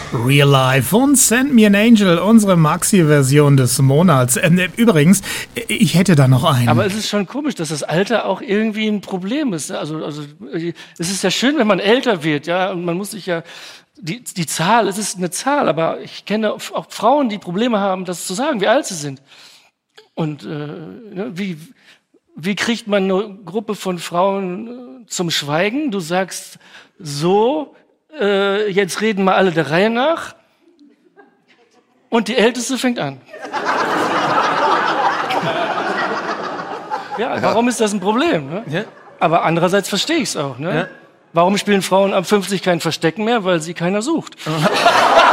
Real Life und Send Me an Angel, unsere Maxi-Version des Monats. Übrigens, ich hätte da noch einen. Aber es ist schon komisch, dass das Alter auch irgendwie ein Problem ist. Also es ist ja schön, wenn man älter wird, ja, und man muss sich ja die Zahl, es ist eine Zahl, aber ich kenne auch Frauen, die Probleme haben, das zu sagen, wie alt sie sind. Und wie kriegt man eine Gruppe von Frauen zum Schweigen? Du sagst so, jetzt reden mal alle der Reihe nach. Und die Älteste fängt an. Ja, warum ist das ein Problem? Ne? Ja. Aber andererseits verstehe ich es auch. Ne? Ja. Warum spielen Frauen ab 50 kein Verstecken mehr? Weil sie keiner sucht.